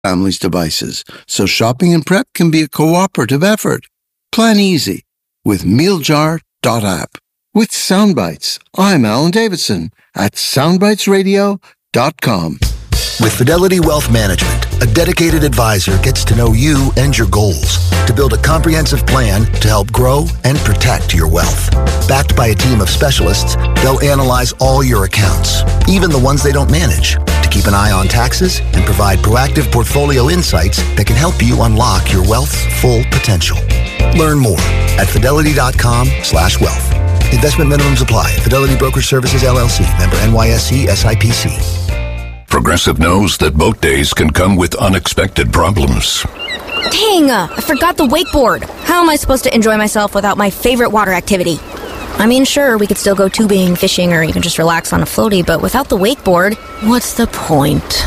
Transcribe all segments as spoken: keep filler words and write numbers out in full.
family's devices, so shopping and prep can be a cooperative effort. Plan easy with mealjar dot app. With Soundbites, I'm Alan Davidson at soundbites radio dot com. With Fidelity Wealth Management, a dedicated advisor gets to know you and your goals to build a comprehensive plan to help grow and protect your wealth. Backed by a team of specialists, they'll analyze all your accounts, even the ones they don't manage, to keep an eye on taxes and provide proactive portfolio insights that can help you unlock your wealth's full potential. Learn more at fidelity dot com slash wealth. Investment minimums apply. Fidelity Brokerage Services, L L C. Member N Y S E S I P C. Progressive knows that boat days can come with unexpected problems. Dang, uh, I forgot the wakeboard. How am I supposed to enjoy myself without my favorite water activity? I mean, sure, we could still go tubing, fishing, or even just relax on a floaty, but without the wakeboard, what's the point?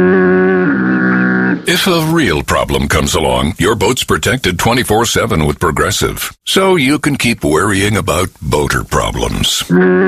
If a real problem comes along, your boat's protected twenty-four seven with Progressive, so you can keep worrying about boater problems.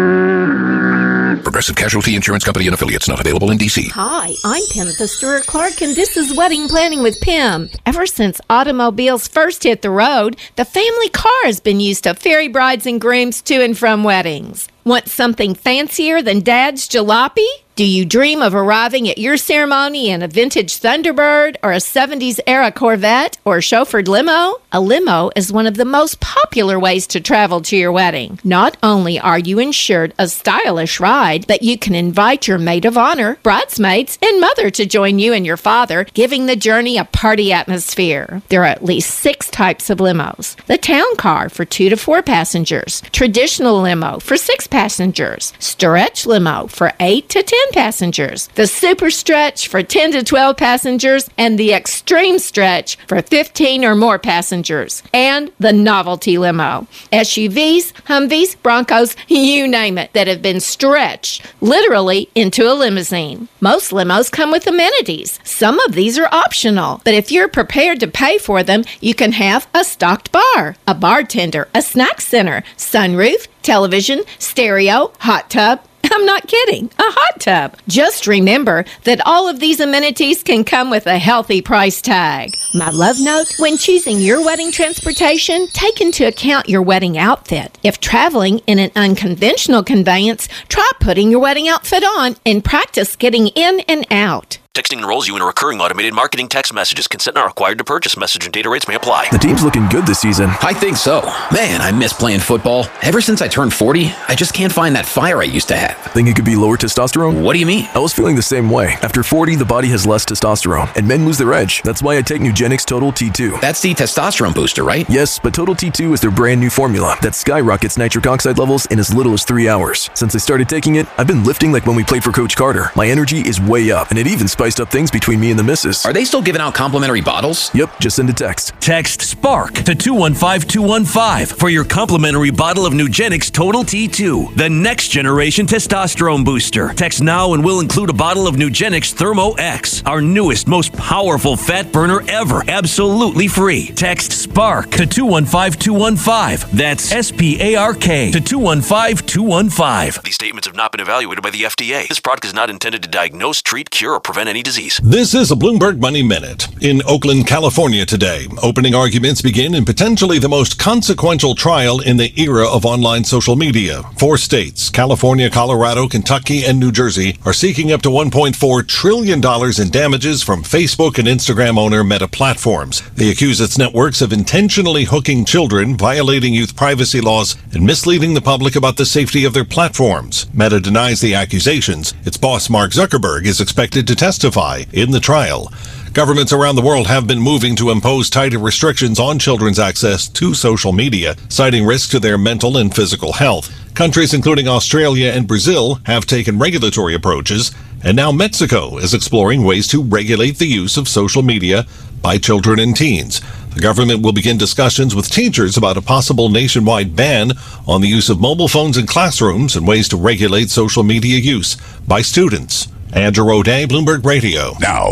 Progressive Casualty Insurance Company and Affiliates, not available in D C. Hi, I'm Timothy Stewart Clark, and this is Wedding Planning with Pim. Ever since automobiles first hit the road, the family car has been used to ferry brides and grooms to and from weddings. Want something fancier than Dad's jalopy? Do you dream of arriving at your ceremony in a vintage Thunderbird or a seventies-era Corvette or chauffeured limo? A limo is one of the most popular ways to travel to your wedding. Not only are you ensured a stylish ride, but you can invite your maid of honor, bridesmaids, and mother to join you and your father, giving the journey a party atmosphere. There are at least six types of limos. The town car for two to four passengers, traditional limo for six passengers, stretch limo for eight to ten passengers, the super stretch for ten to twelve passengers, and the extreme stretch for fifteen or more passengers, and the novelty limo. S U Vs, Humvees, Broncos, you name it, that have been stretched literally into a limousine. Most limos come with amenities. Some of these are optional, but if you're prepared to pay for them, you can have a stocked bar, a bartender, a snack center, sunroof, television, stereo, hot tub. I'm not kidding, a hot tub. Just remember that all of these amenities can come with a healthy price tag. My love note, when choosing your wedding transportation, take into account your wedding outfit. If traveling in an unconventional conveyance, try putting your wedding outfit on and practice getting in and out. Texting enrolls you in a recurring automated marketing text messages. Consent not required to purchase. Message and data rates may apply. The team's looking good this season. I think so. Man, I miss playing football. Ever since I turned forty, I just can't find that fire I used to have. Think it could be lower testosterone? What do you mean? I was feeling the same way. After forty, the body has less testosterone, and men lose their edge. That's why I take Nugenix Total T two. That's the testosterone booster, right? Yes, but Total T two is their brand new formula that skyrockets nitric oxide levels in as little as three hours. Since I started taking it, I've been lifting like when we played for Coach Carter. My energy is way up, and it even spiced up things between me and the missus. Are they still giving out complimentary bottles? Yep, just send a text. Text SPARK to two one five two one five for your complimentary bottle of Nugenix Total T two, the next generation testosterone booster. Text now and we'll include a bottle of Nugenix Thermo X, our newest, most powerful fat burner ever, absolutely free. Text SPARK to two one five two one five. That's S P A R K to two one five two one five. These statements have not been evaluated by the F D A. This product is not intended to diagnose, treat, cure, or prevent any disease. This is a Bloomberg Money Minute. In Oakland, California today, opening arguments begin in potentially the most consequential trial in the era of online social media. Four states, California, Colorado, Kentucky, and New Jersey, are seeking up to one point four trillion dollars in damages from Facebook and Instagram owner Meta Platforms. They accuse its networks of intentionally hooking children, violating youth privacy laws, and misleading the public about the safety of their platforms. Meta denies the accusations. Its boss, Mark Zuckerberg, is expected to testify in the trial. Governments around the world have been moving to impose tighter restrictions on children's access to social media, citing risk to their mental and physical health. Countries including Australia and Brazil have taken regulatory approaches, and now Mexico is exploring ways to regulate the use of social media by children and teens. The government will begin discussions with teachers about a possible nationwide ban on the use of mobile phones in classrooms and ways to regulate social media use by students. Andrew O'Day, Bloomberg Radio. Now,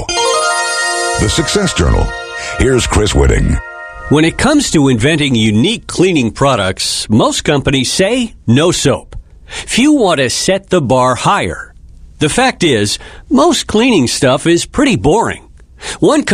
the Success Journal. Here's Chris Whitting. When it comes to inventing unique cleaning products, most companies say no soap. Few want to set the bar higher. The fact is, most cleaning stuff is pretty boring. One